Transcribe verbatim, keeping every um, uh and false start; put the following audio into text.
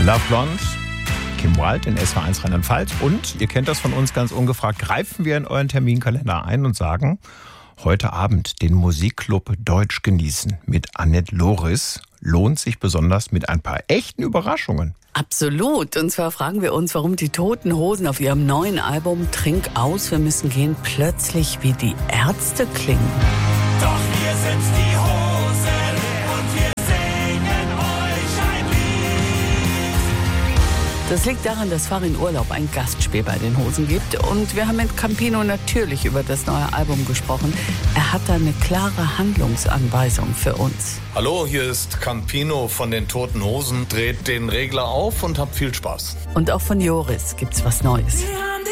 Love Blonde, Kim Wilde in S W R eins Rheinland-Pfalz. Und, ihr kennt das von uns ganz ungefragt, greifen wir in euren Terminkalender ein und sagen, heute Abend den Musikclub Deutsch genießen mit Annette Loris lohnt sich besonders mit ein paar echten Überraschungen. Absolut. Und zwar fragen wir uns, warum die Toten Hosen auf ihrem neuen Album Trink aus, wir müssen gehen, plötzlich wie die Ärzte klingen. Doch wir sind die Hosen und wir singen euch ein Lied. Das liegt daran, dass Farin Urlaub ein Gastspiel bei den Hosen gibt. Und wir haben mit Campino natürlich über das neue Album gesprochen. Er hat da eine klare Handlungsanweisung für uns. Hallo, hier ist Campino von den Toten Hosen. Dreht den Regler auf und habt viel Spaß. Und auch von Joris gibt's was Neues. Wir